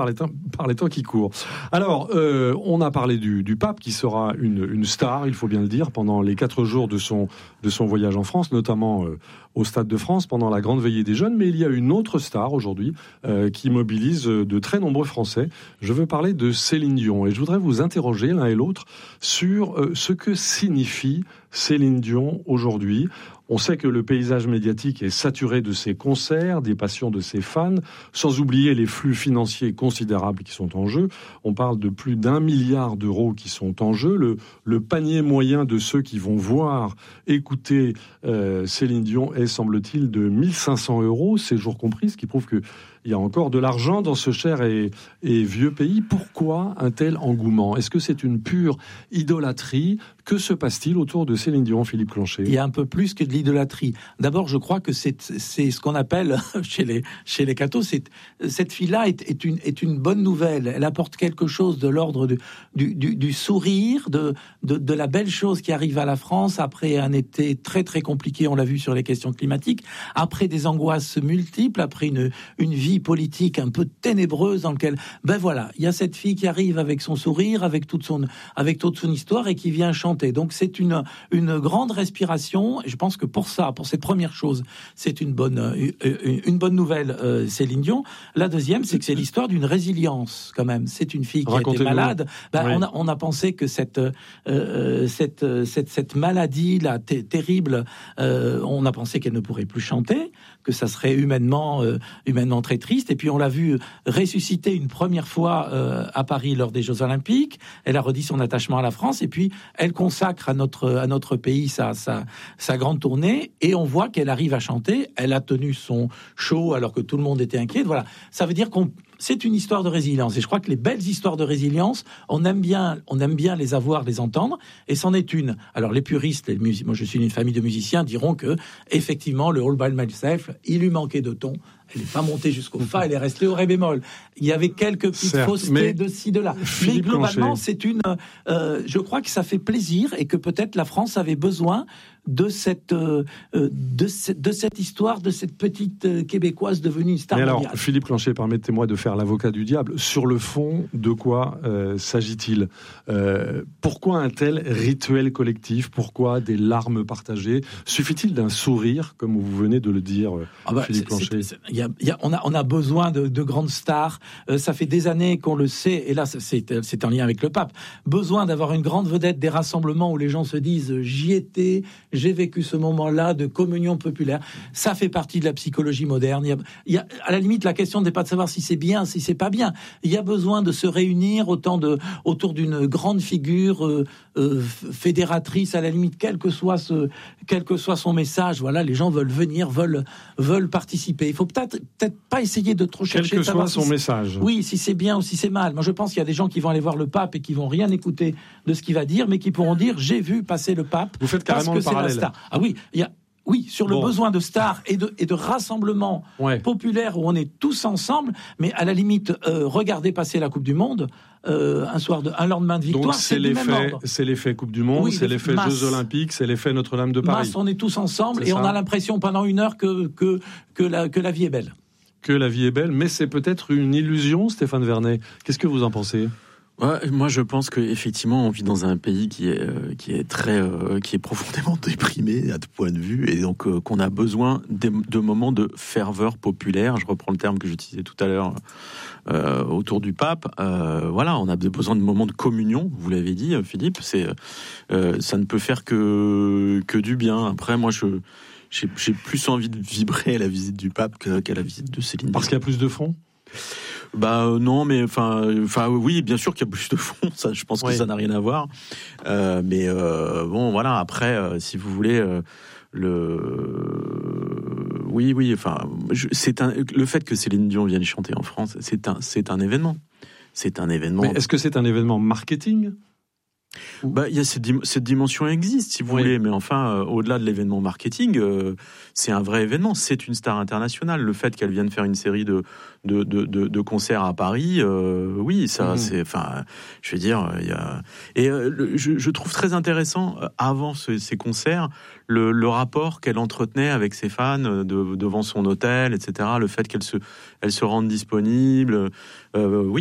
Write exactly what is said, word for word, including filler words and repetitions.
par les temps, par les temps qui courent. Alors, euh, on a parlé du, du pape qui sera une, une star, il faut bien le dire, pendant les quatre jours de son, de son voyage en France, notamment euh, au Stade de France pendant la grande veillée des jeunes. Mais il y a une autre star aujourd'hui euh, qui mobilise de très nombreux Français. Je veux parler de Céline Dion et je voudrais vous interroger l'un et l'autre sur euh, ce que signifie Céline Dion aujourd'hui. On sait que le paysage médiatique est saturé de ses concerts, des passions de ses fans, sans oublier les flux financiers considérables qui sont en jeu. On parle de plus d'un milliard d'euros qui sont en jeu. Le, le panier moyen de ceux qui vont voir, écouter euh, Céline Dion est, semble-t-il, de mille cinq cents euros, séjour compris, ce qui prouve que il y a encore de l'argent dans ce cher et, et vieux pays. Pourquoi un tel engouement ? Est-ce que c'est une pure idolâtrie ? Que se passe-t-il autour de Céline Dion, Philippe Clanchet ? Il y a un peu plus que de l'idolâtrie. D'abord, je crois que c'est, c'est ce qu'on appelle, chez les, chez les cathos, c'est, cette fille-là est, est, une, est une bonne nouvelle. Elle apporte quelque chose de l'ordre du, du, du, du sourire, de, de, de la belle chose qui arrive à la France après un été très très compliqué, on l'a vu sur les questions climatiques, après des angoisses multiples, après une, une vie politique un peu ténébreuse dans lequel, ben voilà, il y a cette fille qui arrive avec son sourire, avec toute son, avec toute son histoire et qui vient chanter. Donc c'est une, une grande respiration. Et je pense que pour ça, pour cette première chose, c'est une bonne, une, une bonne nouvelle, euh, Céline Dion. La deuxième, c'est que c'est l'histoire d'une résilience quand même. C'est une fille qui a été malade. Ben, oui. on a, on a pensé que cette, euh, cette, cette, cette maladie là, t- terrible, euh, on a pensé qu'elle ne pourrait plus chanter, que ça serait humainement, euh, humainement très triste. Et puis on l'a vu ressusciter une première fois euh, à Paris lors des Jeux Olympiques. Elle a redit son attachement à la France et puis elle consacre à notre à notre pays sa sa sa grande tournée et on voit qu'elle arrive à chanter. Elle a tenu son show alors que tout le monde était inquiet. Voilà, ça veut dire qu'on c'est une histoire de résilience et je crois que les belles histoires de résilience, on aime bien, on aime bien les avoir, les entendre, et c'en est une. Alors les puristes, les mus- moi je suis une famille de musiciens, diront que effectivement le All by Myself, il lui manquait de ton. Elle n'est pas montée jusqu'au fa, elle est restée au ré bémol. Il y avait quelques petites Certes, faussetés de ci, de là. Mais globalement, Clanchet. c'est une. Euh, je crois que ça fait plaisir et que peut-être la France avait besoin de cette euh, de, ce, de cette histoire, de cette petite euh, québécoise devenue une star Mais mondiale. Alors, Philippe Clanchet, permettez-moi de faire l'avocat du diable. Sur le fond, de quoi euh, s'agit-il ? euh, Pourquoi un tel rituel collectif ? Pourquoi des larmes partagées ? Suffit-il d'un sourire, comme vous venez de le dire, ah bah, Philippe Clanchet ? c'est, c'est, c'est, y a, y a, on, a, on a besoin de, de grandes stars. Euh, ça fait des années qu'on le sait, et là, c'est, c'est en lien avec le pape. Besoin d'avoir une grande vedette, des rassemblements où les gens se disent « j'y étais ». J'ai vécu ce moment-là de communion populaire. Ça fait partie de la psychologie moderne. Il y a, il y a, à la limite, la question n'est pas de savoir si c'est bien, si c'est pas bien. Il y a besoin de se réunir autant de, autour d'une grande figure euh, euh, fédératrice, à la limite, quel que soit ce, quel que soit son message. Voilà, les gens veulent venir, veulent, veulent participer. Il faut peut-être, peut-être pas essayer de trop chercher. Quel que soit son si message. Oui, si c'est bien ou si c'est mal. Moi, je pense qu'il y a des gens qui vont aller voir le pape et qui vont rien écouter de ce qu'il va dire, mais qui pourront dire j'ai vu passer le pape. Vous faites carrément le parallèle. Star. Ah oui, il y a oui sur le bon. besoin de stars et de et de rassemblements ouais. populaires où on est tous ensemble, mais à la limite euh, regardez passer la Coupe du Monde euh, un soir de un lendemain de victoire. Donc c'est, c'est l'effet, du même ordre. C'est l'effet Coupe du Monde, oui, c'est l'effet masse. Jeux Olympiques, c'est l'effet Notre-Dame de Paris. Masse, on est tous ensemble c'est et ça. on a l'impression pendant une heure que que que la que la vie est belle. Que la vie est belle, mais c'est peut-être une illusion, Stéphane Vernet. Qu'est-ce que vous en pensez ? Ouais, moi je pense qu'effectivement on vit dans un pays qui est euh, qui est très euh, qui est profondément déprimé à tout point de vue et donc euh, qu'on a besoin de, de moments de ferveur populaire. Je reprends le terme que j'utilisais tout à l'heure euh, autour du pape. Euh, voilà, on a besoin de moments de communion. Vous l'avez dit, Philippe. C'est euh, ça ne peut faire que que du bien. Après, moi je j'ai, j'ai plus envie de vibrer à la visite du pape qu'à la visite de Céline. Parce qu'il y a plus de fond. Bah euh, non, mais enfin, enfin oui, bien sûr qu'il y a plus de fond. Ça, je pense que oui. ça n'a rien à voir. Euh, mais euh, bon, voilà. Après, euh, si vous voulez, euh, le, oui, oui. Enfin, je, c'est un. Le fait que Céline Dion vienne chanter en France, c'est un, c'est un événement. C'est un événement. Mais est-ce que c'est un événement marketing ? Bah, il y a cette, dim- cette dimension existe, si vous Oui. voulez, mais enfin, euh, au-delà de l'événement marketing, euh, c'est un vrai événement. C'est une star internationale. Le fait qu'elle vienne faire une série de de de, de, de concerts à Paris, euh, oui, ça, Mhm. c'est, enfin, je veux dire, il y a et euh, le- je, je trouve très intéressant euh, avant ce- ces concerts le, le rapport qu'elle entretenait avec ses fans euh, de, devant son hôtel, et cetera. Le fait qu'elle se elle se rende disponible, euh, oui.